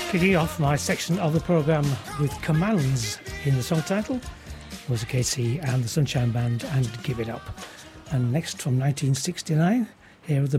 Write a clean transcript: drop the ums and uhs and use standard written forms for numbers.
Kicking off my section of the programme with Commands in the song title was Casey and the Sunshine Band and Give It Up. And next from 1969, here are the